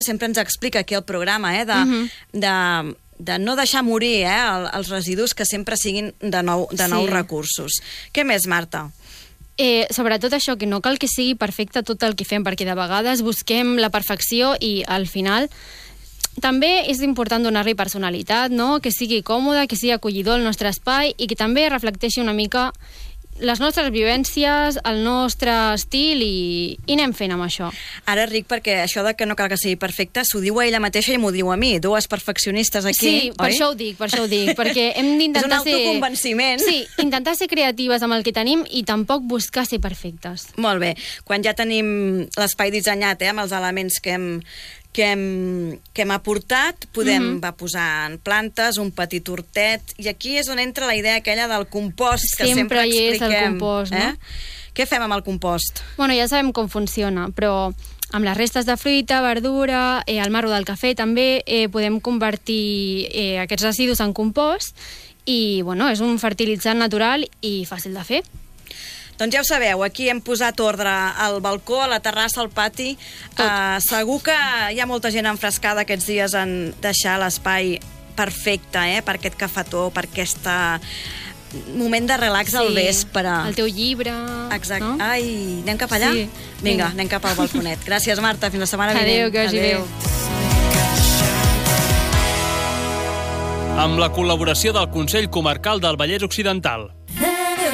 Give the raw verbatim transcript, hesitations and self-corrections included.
sempre ens explica aquí el programa, eh, de, Mhm. de, de no deixar morir eh, el, els residus, que sempre siguin de, nou, de nous Sí. recursos. Què més, Marta? Eh, sobretot això, que no cal que sigui perfecte tot el que fem, perquè de vegades busquem la perfecció i al final també és important donar-li personalitat, no? Que sigui còmode, que sigui acollidor el nostre espai i que també reflecteixi una mica les nostres vivències, el nostre estil i, i anem fent amb això. Ara, Ric, perquè això de que no cal que sigui perfecte s'ho diu a ella mateixa i m'ho diu a mi, dues perfeccionistes aquí, Sí, per oi? això ho dic, per això ho dic, perquè hem d'intentar És un ser... autoconvenciment. Sí, intentar ser creatives amb el que tenim i tampoc buscar ser perfectes. Molt bé. Quan ja tenim l'espai dissenyat, eh, amb els elements que hem, que hem, que hem aportat, podem Mhm. va posar en plantes, un petit hortet, i aquí és on entra la idea aquella del compost, que sempre, Sempre hi és el expliquem. compost, no? Eh? Què fem amb el compost? Bueno, ja sabem com funciona, però amb les restes de fruita, verdura, eh, el marro del cafè també eh, podem convertir eh, aquests residus en compost i, bueno, és un fertilitzant natural i fàcil de fer. Doncs ja ho sabeu, aquí hem posat ordre al balcó, a la terrassa, al pati. Uh, segur que hi ha molta gent enfrescada aquests dies en deixar l'espai perfecte, eh, per aquest cafetó, per aquest moment de relax al vespre. El teu llibre... Exacte. No? Ai, anem cap allà? Sí. Vinga, Vinga. anem cap al balconet. Gràcies, Marta. Fins la setmana vinent. Adéu, que vagi bé. Amb la col·laboració del Consell Comarcal del Vallès Occidental.